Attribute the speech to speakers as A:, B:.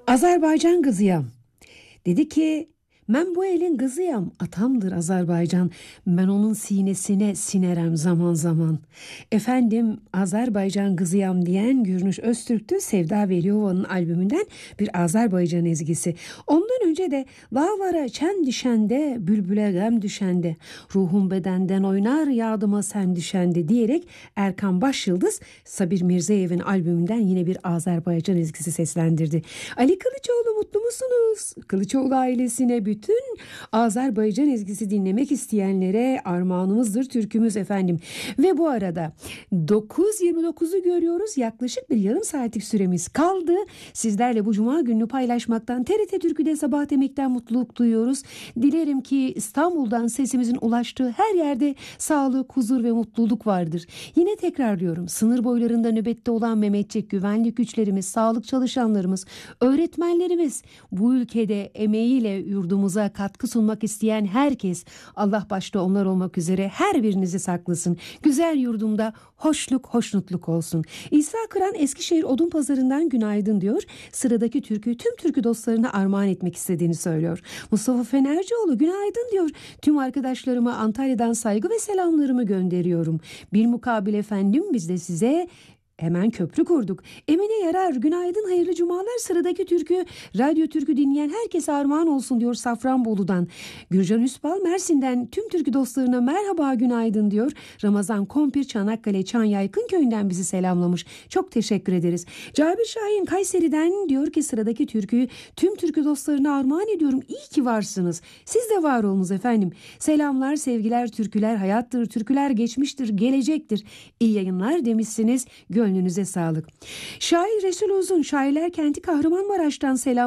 A: Azerbaycan kızıyam. Dedi ki, ben bu elin kızıyam, atamdır Azerbaycan. Ben onun sinesine sinerem zaman zaman. Efendim Azerbaycan kızıyam diyen Gürnüş Öztürk'tü. Sevda Veliyova'nın albümünden bir Azerbaycan ezgisi. Ondan önce de lavara çen düşende, bülbüle gem düşende, ruhum bedenden oynar yadıma sen düşende diyerek Erkan Başyıldız Sabir Mirzayev'in albümünden yine bir Azerbaycan ezgisi seslendirdi. Ali Kılıçoğlu, mutlu musunuz? Kılıçoğlu ailesine, bütün Azerbaycan ezgisi dinlemek isteyenlere armağanımızdır türkümüz efendim. Ve bu arada 9.29'u görüyoruz. Yaklaşık bir yarım saatlik süremiz kaldı. Sizlerle bu cuma gününü paylaşmaktan, TRT Türkü'de sabah demekten mutluluk duyuyoruz. Dilerim ki İstanbul'dan sesimizin ulaştığı her yerde sağlık, huzur ve mutluluk vardır. Yine tekrarlıyorum. Sınır boylarında nöbette olan Mehmetçik güvenlik güçlerimiz, sağlık çalışanlarımız, öğretmenlerimiz, bu ülkede emeğiyle yurdumuza katkı sunmak isteyen herkes, Allah başta onlar olmak üzere her birinizi saklasın. Güzel yurdumda hoşluk, hoşnutluk olsun. İsa Kıran Eskişehir Odunpazarı'ndan günaydın diyor. Sıradaki türküyü tüm türkü dostlarına armağan etmek istediğini söylüyor. Mustafa Fenercioğlu günaydın diyor. Tüm arkadaşlarıma Antalya'dan saygı ve selamlarımı gönderiyorum. Bilmukabil efendim, biz de size hemen köprü kurduk. Emine Yarar günaydın, hayırlı cumalar. Sıradaki türkü radyo türkü dinleyen herkese armağan olsun diyor Safranbolu'dan. Gürcan Üspal Mersin'den tüm türkü dostlarına merhaba günaydın diyor. Ramazan Kompir Çanakkale Çanyaykın köyünden bizi selamlamış. Çok teşekkür ederiz. Cabir Şahin Kayseri'den diyor ki sıradaki türküyü tüm türkü dostlarına armağan ediyorum. İyi ki varsınız. Siz de var olunuz efendim. Selamlar, sevgiler, türküler hayattır, türküler geçmiştir, gelecektir. İyi yayınlar demişsiniz. Gönlünüze sağlık. Şair Resul Uzun, Şairler Kenti Kahramanmaraş'tan selam.